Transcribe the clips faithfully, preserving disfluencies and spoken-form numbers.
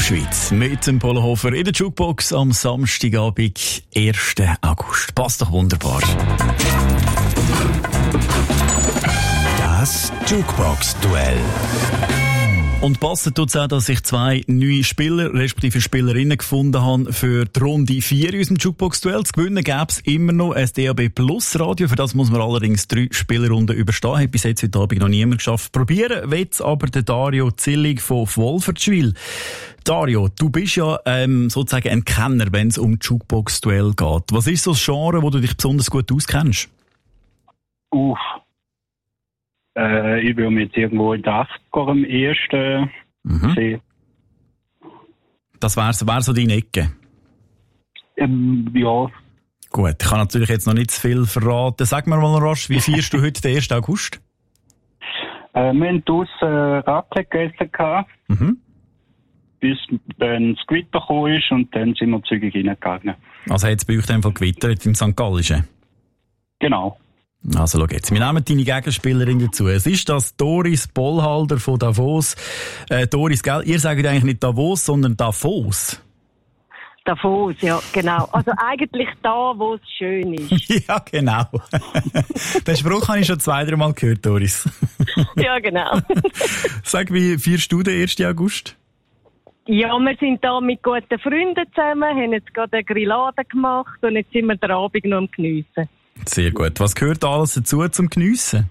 Schweiz mit dem Polohofer in der Jukebox am Samstagabend, ersten August. Passt doch wunderbar. Das Jukebox-Duell. Und passend tut es auch, dass ich zwei neue Spieler, respektive Spielerinnen gefunden habe für die Runde vier in unserem Jukebox-Duell. Zu gewinnen gäbe es immer noch ein D A B Plus Radio. Für das muss man allerdings drei Spielrunden überstehen. Hat bis jetzt heute Abend noch niemand geschafft. Probieren will es aber der Dario Zillig von Wolfertschwil. Dario, du bist ja ähm, sozusagen ein Kenner, wenn es um Jukebox-Duell geht. Was ist so das Genre, wo du dich besonders gut auskennst? Uff. Äh, ich will mich jetzt irgendwo in den achtziger am ersten Mhm. sehen. Das wäre wär so deine Ecke. Ähm, ja, Gut, ich kann natürlich jetzt noch nicht zu viel verraten. Sag mir mal noch rasch, wie feierst du heute den ersten August? äh, wir haben draussen Raclette gegessen gehabt, Mhm. bis dann das Gewitter gekommen ist und dann sind wir zügig reingegangen. Also hat es bei euch in dem Fall gewittert im Sankt Gallischen? Genau. Also schau jetzt, wir nehmen deine Gegenspielerin dazu. Es ist das Doris Bollhalder von Davos. Äh, Doris, gell? Ihr sagt eigentlich nicht Davos, sondern Davos. Davos, ja, genau. Also eigentlich da, wo es schön ist. Ja, genau. Den Spruch habe ich schon zwei, drei Mal gehört, Doris. Ja, genau. Sag, wie feierst du den ersten August? Ja, wir sind da mit guten Freunden zusammen, haben jetzt gerade eine Grillade gemacht und jetzt sind wir den Abend noch am Geniessen. Sehr gut. Was gehört alles dazu zum Geniessen?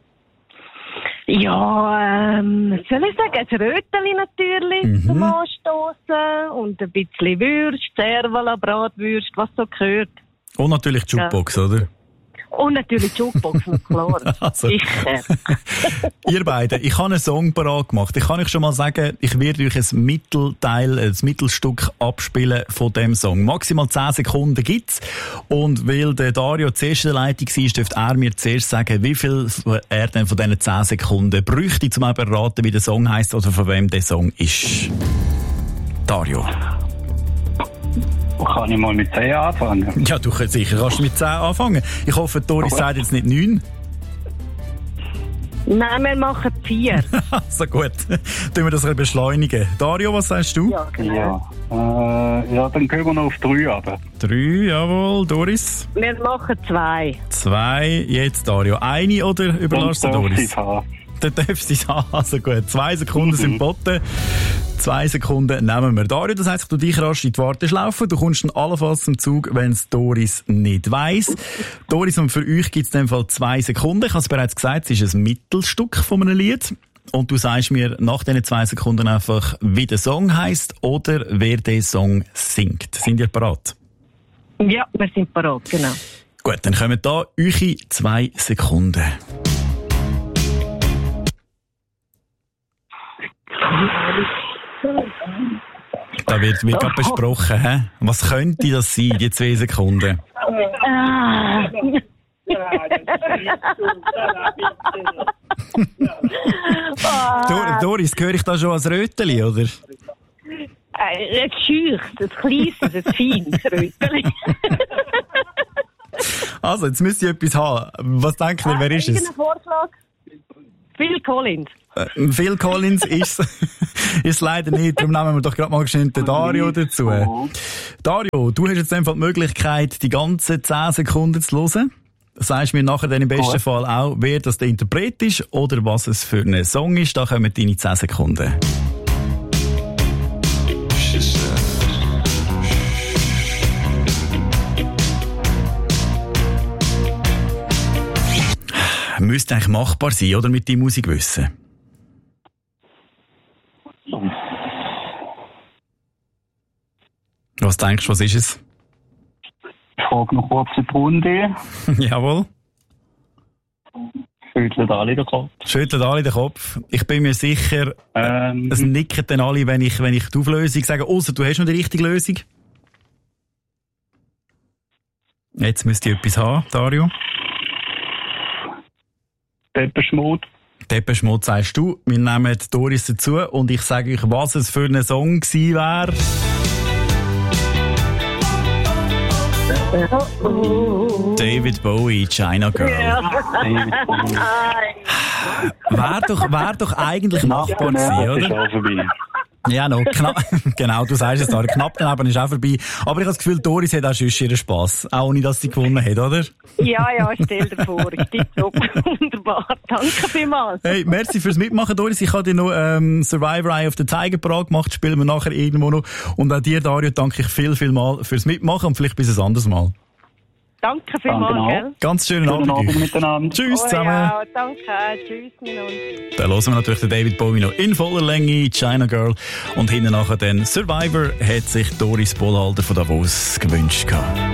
Ja, ähm, soll ich sagen, ein Röteli natürlich Mhm. zum Anstossen und ein bisschen Würst, Servala, Bratwürst, was so gehört. Und natürlich die Jukebox, oder? Und natürlich die Jukebox, na klar. Also. Sicher. Ihr beiden, ich habe einen Song parat gemacht. Ich kann euch schon mal sagen, ich werde euch ein Mittelteil, ein Mittelstück abspielen von dem Song. Maximal zehn Sekunden gibt's. Und weil der Dario zuerst in der Leitung war, dürfte er mir zuerst sagen, wie viel er denn von diesen zehn Sekunden bräuchte, um eben erraten, wie der Song heisst oder von wem der Song ist. Dario. Kann ich mal mit zehn anfangen? Ja, du kannst sicher kannst mit zehn anfangen. Ich hoffe, Doris Aber- sagt jetzt nicht neun. Nein, wir machen vier. So gut. Tun wir das ein bisschen beschleunigen. Dario, was sagst du? Ja, genau. Ja. Äh, ja, dann gehen wir noch auf drei runter. Drei, jawohl. Doris? Wir machen zwei. Zwei, jetzt Dario. Eine oder überlässt du Dann darf Doris? ich's haben. Dann darfst du es haben. Also gut, zwei Sekunden sind geboten. Zwei Sekunden nehmen wir. Dario, das heisst, du dich rasch in die Warteschlaufe. Du kommst dann allenfalls zum Zug, wenn es Doris nicht weiss. Doris, und für euch gibt es in dem Fall zwei Sekunden. Ich habe es bereits gesagt, es ist ein Mittelstück von einem Lied. Und du sagst mir nach diesen zwei Sekunden einfach, wie der Song heisst oder wer den Song singt. Sind ihr bereit? Ja, wir sind parat, genau. Gut, dann kommen da eure zwei Sekunden. Da wird, wird gerade besprochen, hä? Was könnte das sein, die zwei Sekunden? Ah. Dor- Doris, höre ich da schon als Röteli, oder? Äh, ein schüchs, ein kleines, ein feines Röteli. Also, jetzt müsst ihr etwas haben. Was denkt ihr, wer ist es? Irgendein Vorschlag? Phil Collins. Äh, Phil Collins ist ist leider nicht, darum nehmen wir doch gerade mal schnell den Dario dazu. Dario, du hast jetzt einfach die Möglichkeit, die ganzen zehn Sekunden zu hören. Sagst mir nachher dann im besten Gut. Fall auch, wer das der Interpret ist oder was es für ein Song ist. Da kommen deine zehn Sekunden. Müsste eigentlich machbar sein, oder? Mit deinem Musikwissen. Was denkst du, was ist es? Ich frage noch kurz in die Runde. Jawohl. Schüttelt alle den Kopf. Schüttelt alle den Kopf. Ich bin mir sicher, Ähm, es nicken dann alle, wenn ich, wenn ich die Auflösung sage. Ausser du hast noch die richtige Lösung. Jetzt müsst ihr etwas haben, Dario. Depeche Mode. Depeche Mode sagst du. Wir nehmen Doris dazu und ich sage euch, was es für ein Song gewesen wäre. David Bowie, China Girl. Wäre doch, wär doch eigentlich machbar gewesen, Das ist oder? auch vorbei. Ja, no, knapp, genau, du sagst es da, knapp daneben ist auch vorbei. Aber ich habe das Gefühl, Doris hat auch schon ihren Spass, auch ohne, dass sie gewonnen hat, oder? Ja, ja, stell dir vor, ich bin so wunderbar. Danke vielmals. Hey, merci fürs Mitmachen, Doris. Ich habe dir noch ähm, Survivor Eye of the Tiger parat gemacht, spielen wir nachher irgendwo noch. Und auch dir, Dario, danke ich viel, viel mal fürs Mitmachen und vielleicht bis ein anderes Mal. Danke vielmals, Danke gell? Ganz schönen Guten Abend. Abend miteinander. Tschüss Oh, zusammen. ja, danke, tschüss miteinander. Dann hören wir natürlich den David Bowie noch in voller Länge, China Girl. Und hinten nachher dann Survivor hat sich Doris Bollhalter von Davos gewünscht.